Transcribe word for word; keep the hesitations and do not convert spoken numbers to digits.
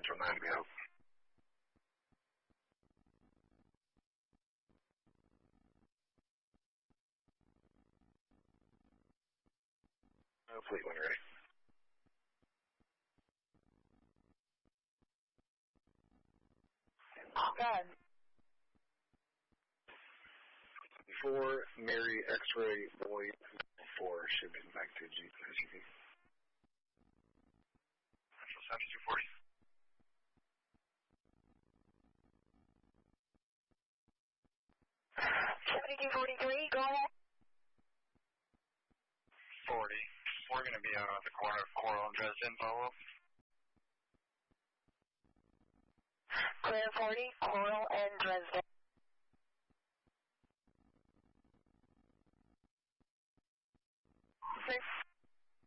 Central nine to be out. Uh, fleet when you're ready. Good. Four, Mary, X-ray, boy, four, shipping back to G S U V. Central seventy-two forty. seventy-two forty-three, go ahead. forty. We're going to be out at the corner of Coral and Dresden, follow up. Clear forty, Coral and Dresden.